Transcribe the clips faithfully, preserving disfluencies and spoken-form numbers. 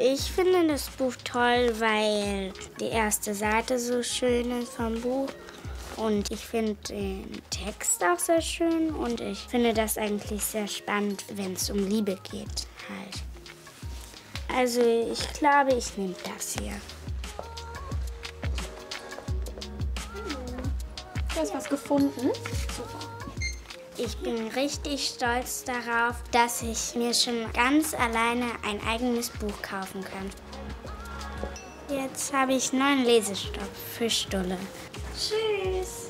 ich finde das Buch toll, weil die erste Seite so schön ist vom Buch. Und ich finde den Text auch sehr schön. Und ich finde das eigentlich sehr spannend, wenn es um Liebe geht halt. Also ich glaube, ich nehme das hier. Du hast was gefunden? Super. Ich bin richtig stolz darauf, dass ich mir schon ganz alleine ein eigenes Buch kaufen kann. Jetzt habe ich neuen Lesestoff für Stulle. Tschüss.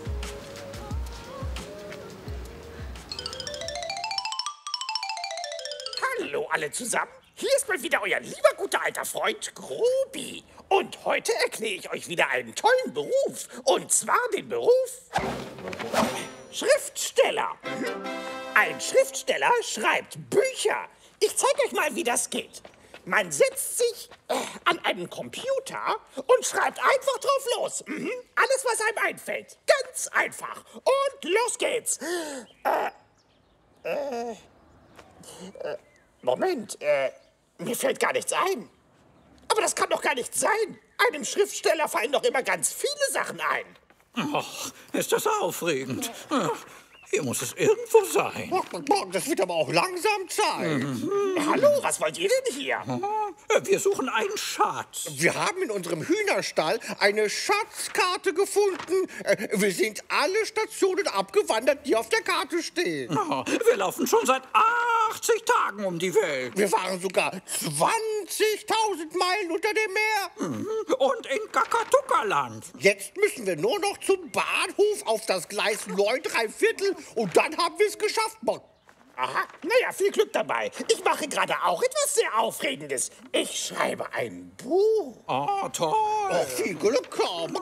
Hallo alle zusammen. Hier ist mal wieder euer lieber guter alter Freund Grobi. Und heute erkläre ich euch wieder einen tollen Beruf. Und zwar den Beruf Schriftsteller. Ein Schriftsteller schreibt Bücher. Ich zeige euch mal, wie das geht. Man setzt sich äh, an einen Computer und schreibt einfach drauf los. Mhm. Alles, was einem einfällt. Ganz einfach. Und los geht's. Äh, äh, äh, Moment, äh, mir fällt gar nichts ein. Aber das kann doch gar nicht sein. Einem Schriftsteller fallen doch immer ganz viele Sachen ein. Ach, ist das aufregend. Ach, hier muss es irgendwo sein. Das wird aber auch langsam Zeit. Mhm. Hallo, was wollt ihr denn hier? Wir suchen einen Schatz. Wir haben in unserem Hühnerstall eine Schatzkarte gefunden. Wir sind alle Stationen abgewandert, die auf der Karte stehen. Oh, wir laufen schon seit achtzig Tagen um die Welt. Wir waren sogar zwanzigtausend Meilen unter dem Meer. Und in Kakatuka-Land. Jetzt müssen wir nur noch zum Bahnhof auf das Gleis neun drei Viertel und dann haben wir es geschafft. Aha, naja, viel Glück dabei. Ich mache gerade auch etwas sehr Aufregendes. Ich schreibe ein Buch. Oh, toll. Oh, viel Glück.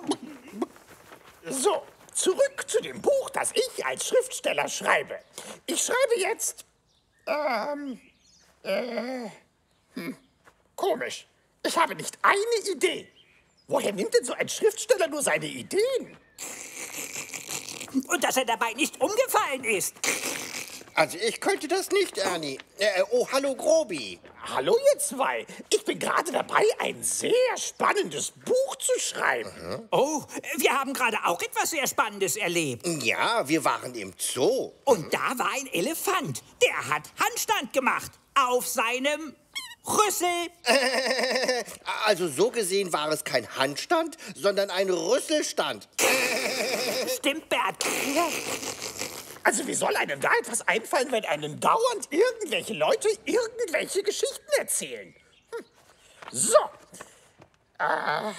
So, zurück zu dem Buch, das ich als Schriftsteller schreibe. Ich schreibe jetzt, ähm, äh, hm, komisch. Ich habe nicht eine Idee. Woher nimmt denn so ein Schriftsteller nur seine Ideen? Und dass er dabei nicht umgefallen ist. Also ich könnte das nicht, Ernie. Äh, oh, hallo Grobi. Hallo ihr zwei. Ich bin gerade dabei, ein sehr spannendes Buch zu schreiben. Mhm. Oh, wir haben gerade auch etwas sehr Spannendes erlebt. Ja, wir waren im Zoo. Und da war ein Elefant. Der hat Handstand gemacht. Auf seinem Rüssel. Also so gesehen war es kein Handstand, sondern ein Rüsselstand. Stimmt, Bert. Also wie soll einem da etwas einfallen, wenn einem dauernd irgendwelche Leute irgendwelche Geschichten erzählen? Hm. So. Äh,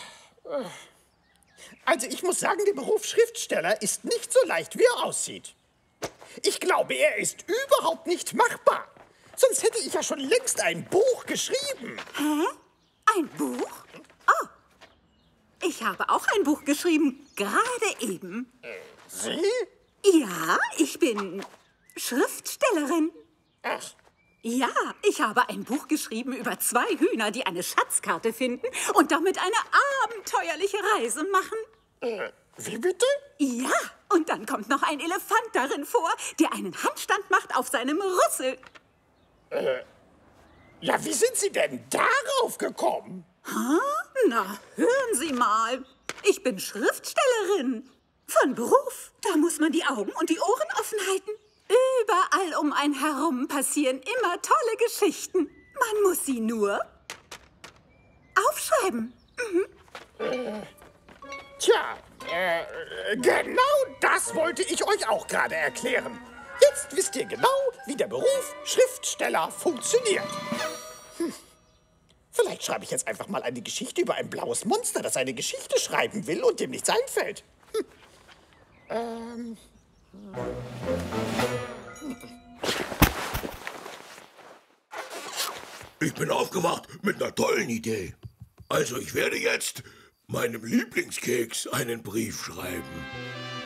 also ich muss sagen, der Beruf Schriftsteller ist nicht so leicht, wie er aussieht. Ich glaube, er ist überhaupt nicht machbar. Sonst hätte ich ja schon längst ein Buch geschrieben. Hä? Ein Buch? Oh, ich habe auch ein Buch geschrieben, gerade eben. Äh, Sie? Ja, ich bin Schriftstellerin. Ach. Ja, ich habe ein Buch geschrieben über zwei Hühner, die eine Schatzkarte finden und damit eine abenteuerliche Reise machen. Äh, wie bitte? Ja, und dann kommt noch ein Elefant darin vor, der einen Handstand macht auf seinem Rüssel. Äh, ja, wie sind Sie denn darauf gekommen? Ha? Na, hören Sie mal. Ich bin Schriftstellerin. Von Beruf. Da muss man die Augen und die Ohren offen halten. Überall um einen herum passieren immer tolle Geschichten. Man muss sie nur aufschreiben. Mhm. Äh, tja, äh, genau das wollte ich euch auch gerade erklären. Jetzt wisst ihr genau, wie der Beruf Schriftsteller funktioniert. Hm. Vielleicht schreibe ich jetzt einfach mal eine Geschichte über ein blaues Monster, das eine Geschichte schreiben will und dem nichts einfällt. Hm. Ähm. Ich bin aufgewacht mit einer tollen Idee. Also ich werde jetzt meinem Lieblingskeks einen Brief schreiben.